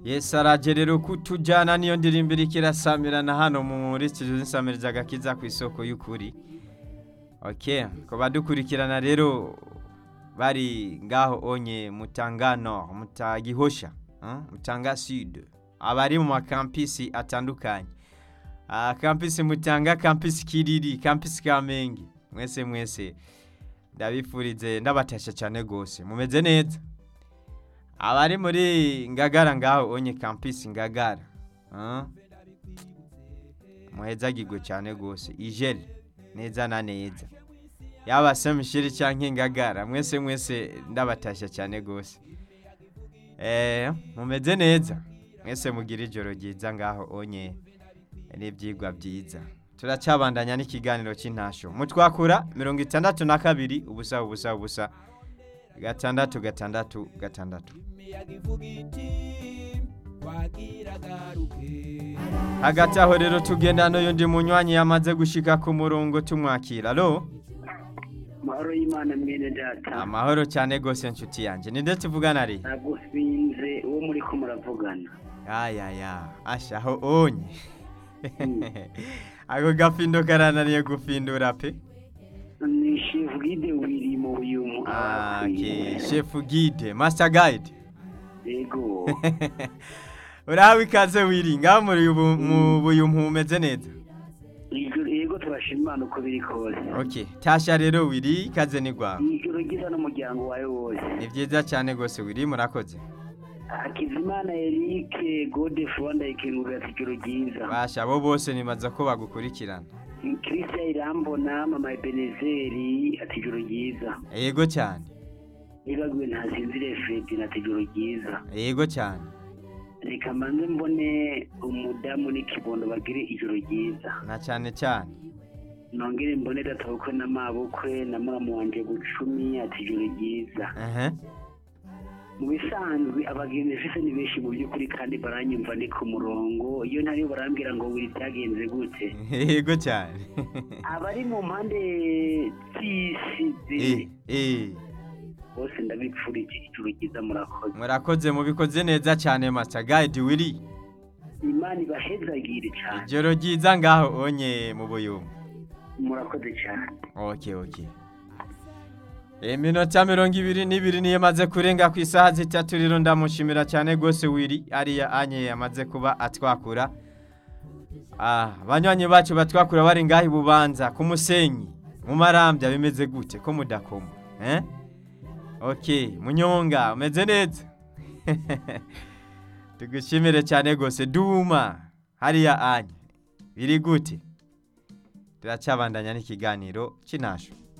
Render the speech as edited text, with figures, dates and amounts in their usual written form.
Yes araje rero kutujana niyo ndirimbo ikirasamirana hano muri studio z'insamiriza agakiza ku isoko y'ukuri. Okay, ko badukurikirana rero bari ngaho onye Mutanga Nord, Mutagihosha, Mutanga Sud. Abari mu makampisi atandukanye. Campus Mutanga, campus Kiriri, campus Kamenge. Mwese ndabifurize ndabatasha cyane gose. Mumeze neza? Abari muri Ngagara ngaho onye campus Ngagara. Muhezagirwe cyane gose. Ijeri neza na neza. Yaba semishiri cyanke Ngagara, mwese ndabatasha cyane gose. Mumeze neza. Mwese mugira ijoro ryiza ngaho onye n'ibyigwa byiza. Turacabandanya n'ikiganiro cy'intasho. Mutwakura 62 ubusa 666. Hagati aho rero tugenda no yundi munywanyi yamaze gushika ku murongo tumwakira. Allo? Mahoro y'Imana mwene data. Amahoro cyane gose nshuti yanje. Ninde tuvugana ari? Nagusinze uwo muri ko muravugana. Aya. Asha ho onye. Ako gafindo karananiye gufindura pe. Ni chef guide wiri mu buyumu. Okay, chef guide, master guide. Yego. Urawe ikaze wiri ngaho muri mu buyumu umeze neza. Yego turashimana uko biri kose. Okay, tasha rero wiri ikaze ni gwawe. Ijoro ryiza n'umuryango wawe wose. Ni byiza cyane gose wiri murakoze. Akizimana Eric Godefroid ndayikengurira ijoro ryiza. Basha bo bose nimaza ko bagukurikirana. Christian Irambona mama Ebenezeri ati ijoro ryiza. Yego cyane. Nibagwe ntasinzire Fred na ijoro ryiza. Yego cyane. Reka manze mbone umudamu n'ikibondo bagire ijoro ryiza. Na cyane cyane. Nongere mbone databukwe n'amabukwe na mama wanje Gucumi ati ijoro ryiza. Mu bisanzwe abagenzi fise ni benshi mu by'ukuri kandi baranyumva ni ku murongo iyo ntari barambwira ngo buri byagenze gute. Yego cyane. Abari mu mpande z'isi bose ndabipfurije ijoro ryiza murakoze. Murakoze mubikoze neza cyane Master Guide wiri. Imana ibahezagire cyane. Ijoro ryiza ngaho onye mu buyumu. Murakoze cyane. Okay. Minota 22 niye maze kurenga ku isaha 3 rero ndamushimira cyane gose wiri ariya anye yamaze kuba atwakura. Banywanyi bacu batwakura bari ngahi Bubanza ku Musenyi mu Marambya bimeze gute ko mudakoma Okay, Munyonga umeze neza. Tugushimire cyane gose Duma hariya anye biri gute. Turacabandanya n'ikiganiro cy'inasho.